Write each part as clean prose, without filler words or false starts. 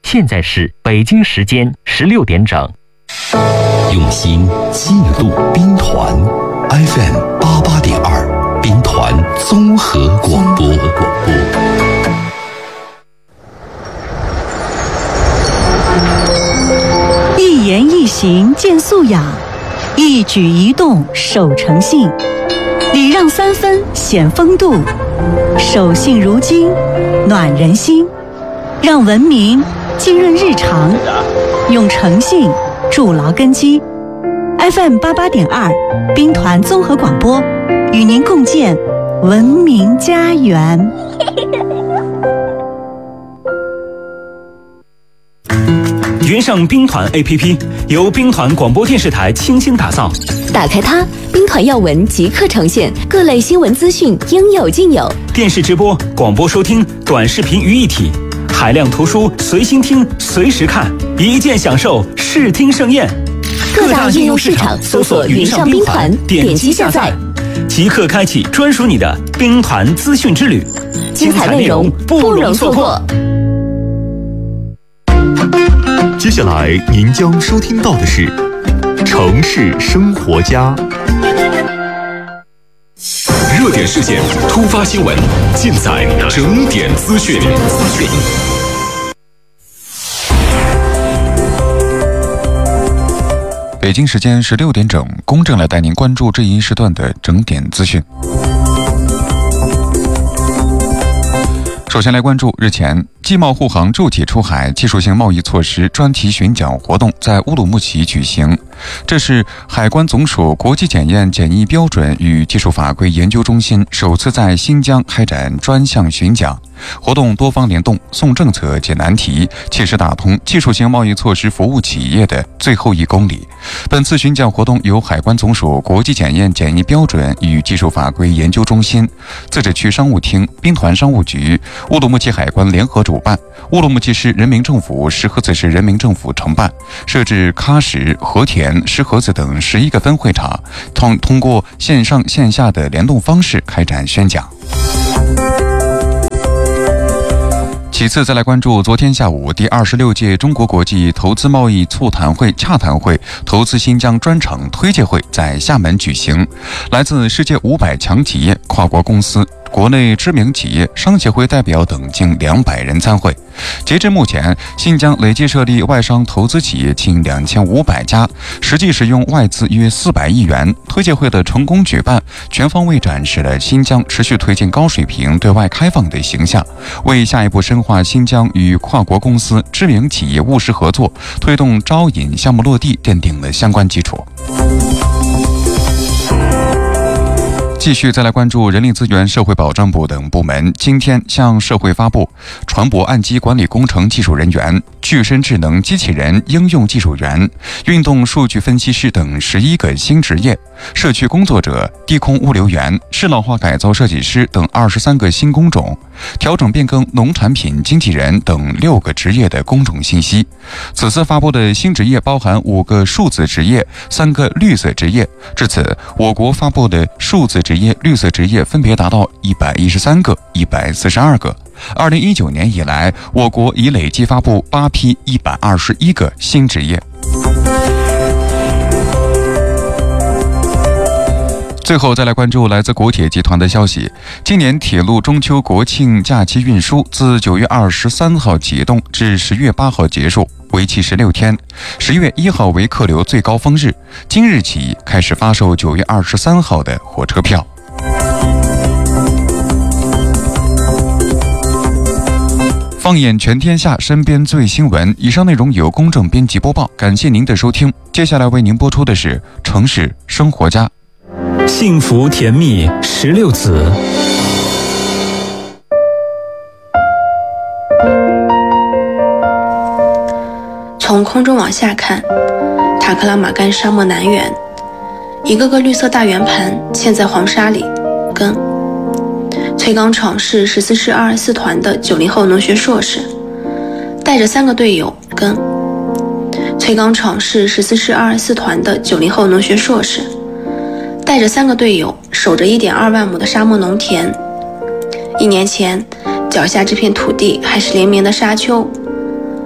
现在是北京时间16点整。 用心记录兵团 FM88.2兵团综合广播。 一言一行见素养，一举一动守诚信，礼让3分显风度，守信如金暖人心，让文明浸润日常，用诚信筑牢根基。FM88.2兵团综合广播，与您共建文明家园。 云上兵团 APP 由兵团广播电视台倾心打造， 打开它，兵团要闻即刻呈现，各类新闻资讯应有尽有， 电视直播、广播收听、短视频于一体，海量图书随心听随时看，一键享受视听盛宴。 各大应用市场搜索云上兵团，点击下载， 即刻开启专属你的兵团资讯之旅， 精彩内容不容错过。 接下来您将收听到的是城市生活家， 热点事件、突发新闻，尽在整点资讯。 北京时间16点整，公正来带您关注这一时段的整点资讯。首先来关注日前经贸护航驻体出海技术性贸易措施专题巡讲活动在乌鲁木齐举行。这是海关总署国际检验检疫标准与技术法规研究中心首次在新疆开展专项巡讲。活动多方联动，送政策解难题，切实打通技术性贸易措施服务企业的最后1公里。本次巡讲活动由海关总署国际检验检疫标准与技术法规研究中心、自治区商务厅、兵团商务局、乌鲁木齐海关联合主办，乌鲁木齐市人民政府、石河子市人民政府承办，设置喀什、和田、石河子等11个分会场，通过线上线下的联动方式开展宣讲。其次，再来关注昨天下午第26届中国国际投资贸易促谈会洽谈会投资新疆专场推介会在厦门举行，来自世界500强企业、跨国公司、国内知名企业、商协会代表等近200人参会。截至目前，新疆累计设立外商投资企业近2500家，实际使用外资约400亿元。推介会的成功举办，全方位展示了新疆持续推进高水平对外开放的形象，为下一步深化新疆与跨国公司、知名企业务实合作，推动招引项目落地奠定了相关基础。继续再来关注人力资源社会保障部等部门今天向社会发布船舶岸基管理工程技术人员、具身智能机器人应用技术员、运动数据分析师等11个新职业，社区工作者、低空物流员、适老化改造设计师等23个新工种，调整变更农产品经纪人等6个职业的工种信息。此次发布的新职业包含5个数字职业、3个绿色职业。至此，我国发布的数字职业、绿色职业分别达到113个、142个。2019年以来，我国已累计发布8批121个新职业。最后再来关注来自国铁集团的消息，今年铁路中秋国庆假期运输自9月23号启动至10月8号结束，为期16天。10月1号为客流最高峰日，今日起开始发售9月23号的火车票。放眼全天下，身边最新闻。以上内容由公正编辑播报，感谢您的收听。接下来为您播出的是城市生活家。 幸福甜蜜16子。 从空中往下看，塔克拉玛干沙漠南缘，一个个绿色大圆盘嵌在黄沙里。根崔钢厂是14师224团的90后农学硕士，带着3个队友。根崔钢厂是14师224团的90后农学硕士，带着3个队友守着1.2万亩的沙漠农田。1年前，脚下这片土地还是连绵的沙丘。他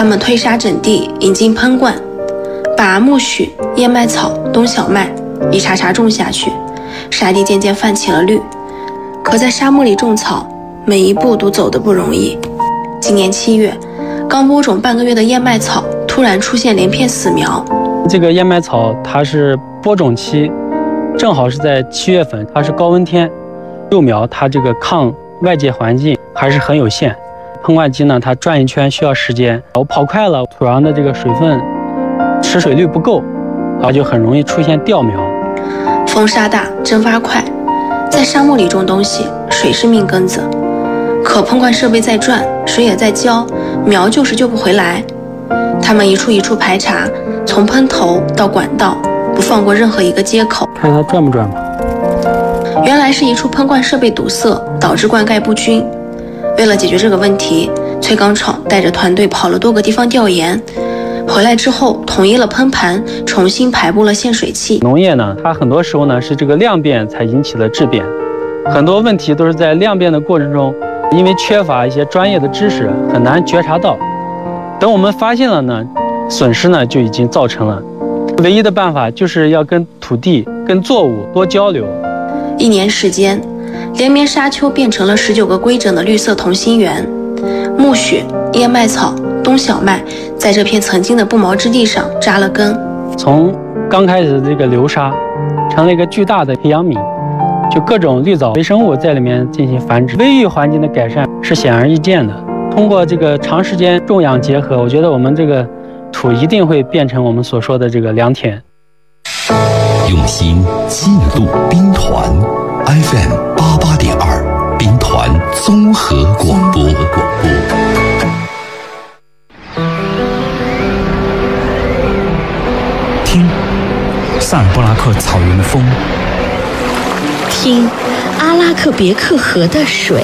他们推沙整地，引进喷灌，把苜蓿、燕麦草、冬小麦一茬茬种下去，沙地渐渐泛起了绿。可在沙漠里种草，每一步都走得不容易。今年7月，刚播种半个月的燕麦草突然出现连片死苗。 这个燕麦草它是播种期，正好是在7月份，它是高温天，幼苗它这个抗外界环境还是很有限。喷灌机呢，它转一圈需要时间，我跑快了，土壤的这个水分持水率不够，就很容易出现掉苗。 风沙大，蒸发快，在沙漠里种东西，水是命根子。可喷灌设备在转，水也在浇，苗就是救不回来。他们一处一处排查，从喷头到管道，不放过任何一个接口。 看它转不转吧。 原来是一处喷灌设备堵塞，导致灌溉不均。为了解决这个问题，崔钢厂带着团队跑了多个地方调研，回来之后统一了喷盘，重新排布了限水器。 农业呢，它很多时候呢是这个量变才引起了质变，很多问题都是在量变的过程中，因为缺乏一些专业的知识，很难觉察到。等我们发现了呢，损失呢就已经造成了。唯一的办法就是要跟土地、跟作物多交流。 1年时间，连绵沙丘变成了19个规整的绿色同心圆。苜蓿、燕麦草、冬小麦在这片曾经的不毛之地上扎了根。 从刚开始的这个流沙，成了一个巨大的培养皿，就各种绿藻微生物在里面进行繁殖，微育环境的改善是显而易见的。通过这个长时间种养结合，我觉得我们这个土一定会变成我们所说的这个良田。 用心记录兵团 FM 88.2兵团综合广播。 听萨尔布拉克草原的风， 听阿拉克别克河的水，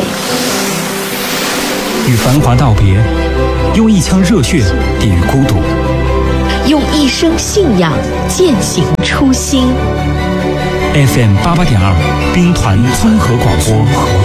与繁华道别，用一腔热血抵御孤独， 用一生信仰践行初心。 FM 88.2兵团综合广播。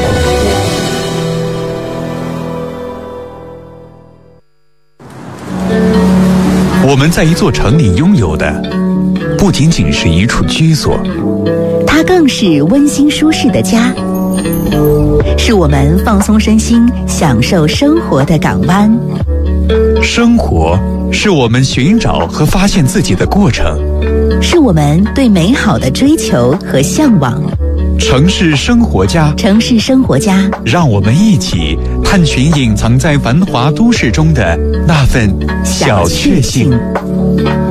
我们在一座城里拥有的，不仅仅是一处居所， 它更是温馨舒适的家，是我们放松身心、享受生活的港湾。 生活是我们寻找和发现自己的过程， 是我们对美好的追求和向往。 城市生活家， 城市生活家， 让我们一起探寻隐藏在繁华都市中的那份小确幸。